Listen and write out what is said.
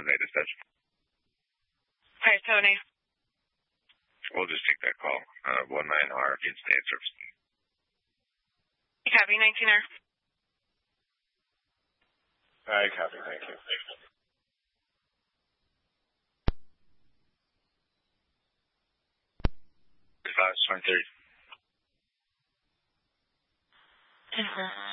conveyed as such. Hi, Tony. We'll just take that call. 19R against the answer. Copy, 19R. I copy, thank you. Advise 23.